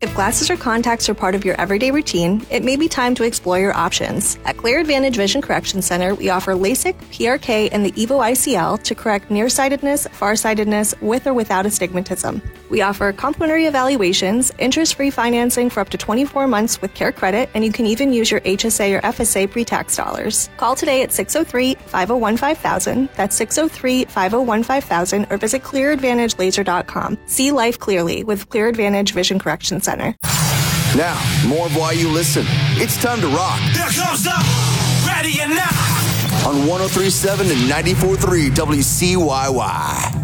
If glasses or contacts are part of your everyday routine, it may be time to explore your options. At Clear Advantage Vision Correction Center, we offer LASIK, PRK, and the EVO ICL to correct nearsightedness, farsightedness, with or without astigmatism. We offer complimentary evaluations, interest-free financing for up to 24 months with Care Credit, and you can even use your HSA or FSA pre-tax dollars. Call today at 603-501-5000. That's 603-501-5000, or visit clearadvantagelaser.com. See life clearly with Clear Advantage Vision Correction Center. Now, more of Why You Listen. It's time to rock. Here comes the Ready or Not on 103.7 and 94.3 WCYY.